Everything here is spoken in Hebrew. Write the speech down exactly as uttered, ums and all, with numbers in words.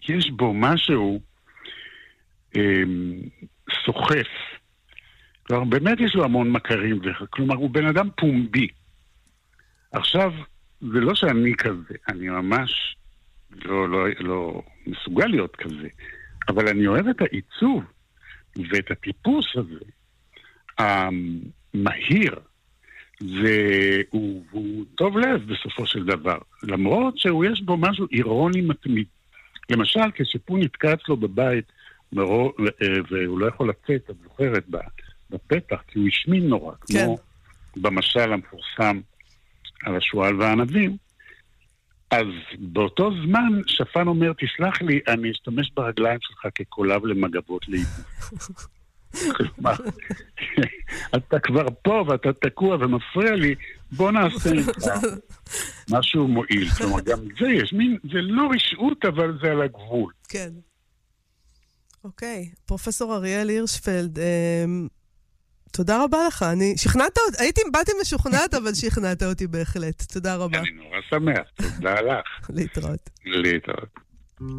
יש בו משהו אה, סוחף. כלומר, באמת יש לו המון מכרים, כלומר, הוא בן אדם פומבי. עכשיו, זה לא שאני כזה, אני ממש לא, לא, לא מסוגל להיות כזה, אבל אני אוהב את העיצוב ואת הטיפוס הזה, המהיר, והוא, והוא טוב לב בסופו של דבר, למרות שהוא יש בו משהו אירוני מתמיד. למשל, כשפו נתקע אצלו בבית, והוא לא יכול לצאת, את זוכרת, בפתח, כי הוא השמין נורא, כן. כמו במשל המפורסם על השועל והענבים, אז באותו זמן שפן אומר, תסלח לי, אני אשתמש ברגליים שלך כקולב למגבות לאיבוד. כלומר, אתה כבר פה ואתה תקוע ומפריע לי, בוא נעשה משהו מועיל. כלומר, גם זה יש מין, זה לא רשעות, אבל זה על הגבול. כן. אוקיי, פרופסור אריאל הירשפלד, תודה רבה לך. אני שכנעת אותי, הייתי, באתי משוכנעת, אבל שכנעת אותי בהחלט. תודה רבה. אני נורא שמח. תודה לך. להתראות. להתראות.